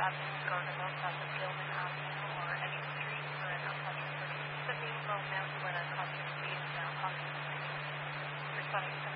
Avenue, go to north south of Gilman Avenue, or any street where an unconscious person, the main low mountain where an unconscious being is now unconscious. Responding to